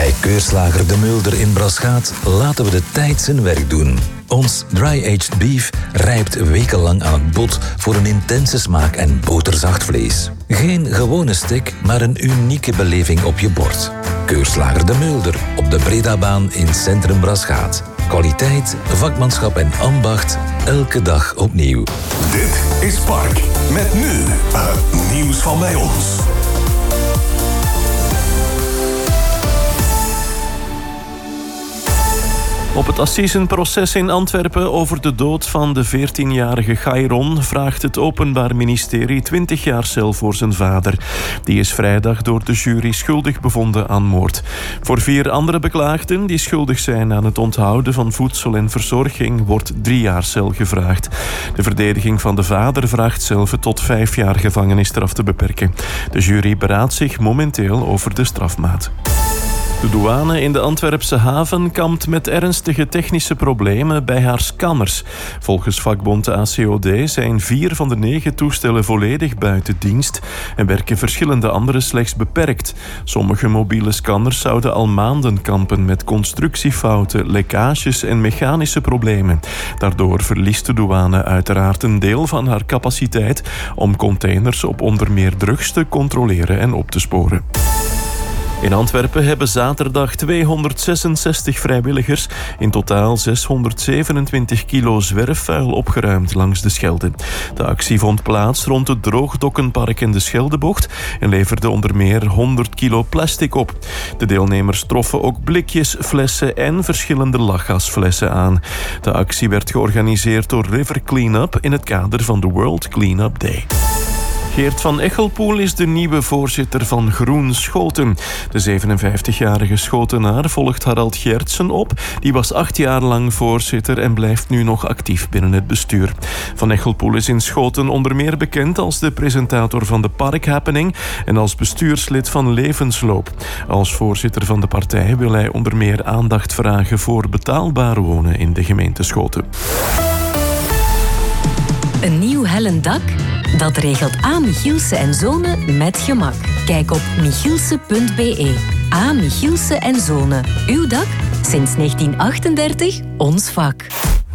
Bij keurslager De Mulder in Braschaat laten we de tijd zijn werk doen. Ons dry-aged beef rijpt wekenlang aan het bot voor een intense smaak en boterzacht vlees. Geen gewone steak, maar een unieke beleving op je bord. Keurslager De Mulder op de Bredabaan in Centrum Braschaat. Kwaliteit, vakmanschap en ambacht, elke dag opnieuw. Dit is Park, met nu het nieuws van bij ons. Op het assisenproces in Antwerpen over de dood van de 14-jarige Chairon vraagt het Openbaar Ministerie 20 jaar cel voor zijn vader. Die is vrijdag door de jury schuldig bevonden aan moord. Voor 4 andere beklaagden die schuldig zijn aan het onthouden van voedsel en verzorging wordt 3 jaar cel gevraagd. De verdediging van de vader vraagt zelf tot 5 jaar gevangenisstraf te beperken. De jury beraadt zich momenteel over de strafmaat. De douane in de Antwerpse haven kampt met ernstige technische problemen bij haar scanners. Volgens vakbond ACOD zijn 4 van de 9 toestellen volledig buiten dienst en werken verschillende andere slechts beperkt. Sommige mobiele scanners zouden al maanden kampen met constructiefouten, lekkages en mechanische problemen. Daardoor verliest de douane uiteraard een deel van haar capaciteit om containers op onder meer drugs te controleren en op te sporen. In Antwerpen hebben zaterdag 266 vrijwilligers in totaal 627 kilo zwerfvuil opgeruimd langs de Schelde. De actie vond plaats rond het Droogdokkenpark in de Scheldebocht en leverde onder meer 100 kilo plastic op. De deelnemers troffen ook blikjes, flessen en verschillende lachgasflessen aan. De actie werd georganiseerd door River Cleanup in het kader van de World Cleanup Day. Geert van Echelpoel is de nieuwe voorzitter van Groen Schoten. De 57-jarige Schotenaar volgt Harald Geertsen op. Die was 8 jaar lang voorzitter en blijft nu nog actief binnen het bestuur. Van Echelpoel is in Schoten onder meer bekend als de presentator van de Parkhappening en als bestuurslid van Levensloop. Als voorzitter van de partij wil hij onder meer aandacht vragen voor betaalbaar wonen in de gemeente Schoten. Een nieuw hellend dak? Dat regelt A. Michielsen en Zonen met gemak. Kijk op michielsen.be. A. Michielsen en Zonen. Uw dak? Sinds 1938 ons vak.